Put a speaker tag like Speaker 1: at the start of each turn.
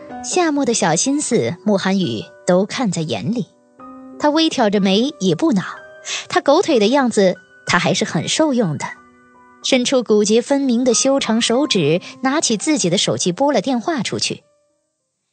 Speaker 1: 夏沫的小心思，慕寒雨都看在眼里。他微挑着眉也不恼，他狗腿的样子，他还是很受用的。伸出骨节分明的修长手指，拿起自己的手机拨了电话出去。